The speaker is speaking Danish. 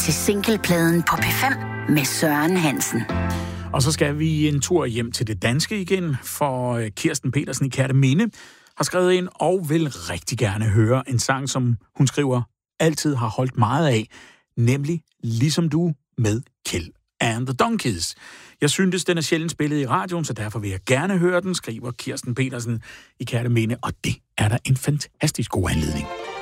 til singlepladen på P5 med Søren Hansen. Og så skal vi en tur hjem til det danske igen, for Kirsten Petersen i Kerteminde har skrevet ind og vil rigtig gerne høre en sang, som hun skriver altid har holdt meget af, nemlig Ligesom du med Kjeld and the Donkeys. Jeg syntes, den er sjældent spillet i radioen, så derfor vil jeg gerne høre den, skriver Kirsten Petersen i Kerteminde, og det er da en fantastisk god anledning.